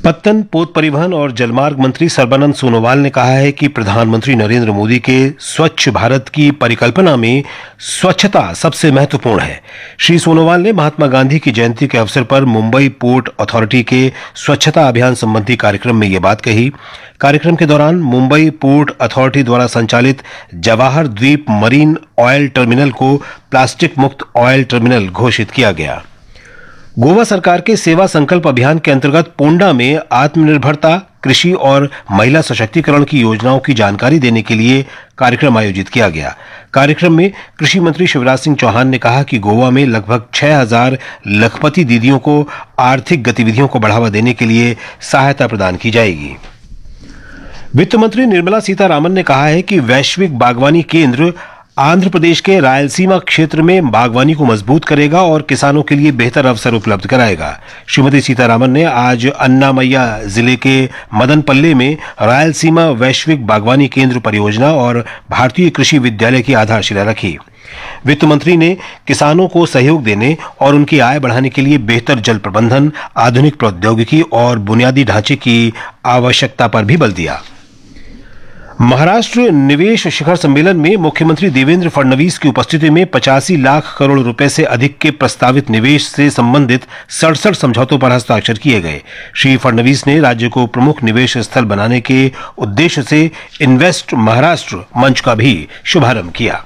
पत्तन, पोत परिवहन और जलमार्ग मंत्री सर्बानंद सोनोवाल ने कहा है कि प्रधानमंत्री नरेंद्र मोदी के स्वच्छ भारत की परिकल्पना में स्वच्छता सबसे महत्वपूर्ण है। श्री सोनोवाल ने महात्मा गांधी की जयंती के अवसर पर मुंबई पोर्ट अथॉरिटी के स्वच्छता अभियान संबंधी कार्यक्रम में ये बात कही। कार्यक्रम के दौरान मुंबई पोर्ट अथॉरिटी द्वारा संचालित जवाहर द्वीप मरीन ऑयल टर्मिनल को प्लास्टिक मुक्त ऑयल टर्मिनल घोषित किया गया। गोवा सरकार के सेवा संकल्प अभियान के अंतर्गत पोंडा में आत्मनिर्भरता, कृषि और महिला सशक्तिकरण की योजनाओं की जानकारी देने के लिए कार्यक्रम आयोजित किया गया। कार्यक्रम में कृषि मंत्री शिवराज सिंह चौहान ने कहा कि गोवा में लगभग 6,000 लखपति दीदियों को आर्थिक गतिविधियों को बढ़ावा देने के लिए सहायता प्रदान की जाएगी। वित्त मंत्री निर्मला सीतारामन ने कहा है कि वैश्विक बागवानी केंद्र आंध्र प्रदेश के रायलसीमा क्षेत्र में बागवानी को मजबूत करेगा और किसानों के लिए बेहतर अवसर उपलब्ध कराएगा। श्रीमती सीतारामन ने आज अन्नामय्या जिले के मदनपल्ले में रायलसीमा वैश्विक बागवानी केंद्र परियोजना और भारतीय कृषि विद्यालय की आधारशिला रखी। वित्त मंत्री ने किसानों को सहयोग देने और उनकी आय बढ़ाने के लिए बेहतर जल प्रबंधन, आधुनिक प्रौद्योगिकी और बुनियादी ढांचे की आवश्यकता पर भी बल दिया। महाराष्ट्र निवेश शिखर सम्मेलन में मुख्यमंत्री देवेंद्र फडणवीस की उपस्थिति में 85 लाख करोड़ रुपए से अधिक के प्रस्तावित निवेश से संबंधित 67 समझौतों पर हस्ताक्षर किए गए। श्री फडणवीस ने राज्य को प्रमुख निवेश स्थल बनाने के उद्देश्य से इन्वेस्ट महाराष्ट्र मंच का भी शुभारंभ किया।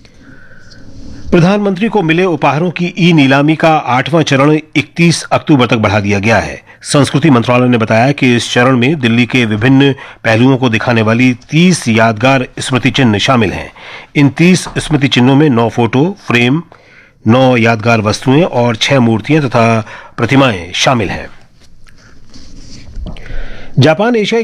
प्रधानमंत्री को मिले उपहारों की ई नीलामी का 8वां चरण 31 अक्टूबर तक बढ़ा दिया गया है। संस्कृति मंत्रालय ने बताया कि इस चरण में दिल्ली के विभिन्न पहलुओं को दिखाने वाली 30 यादगार स्मृति चिन्ह शामिल हैं। इन 30 स्मृति चिन्हों में 9 फोटो फ्रेम, 9 यादगार वस्तुएं और 6 मूर्तियां तथा प्रतिमाएं शामिल हैं। जापान एशियाई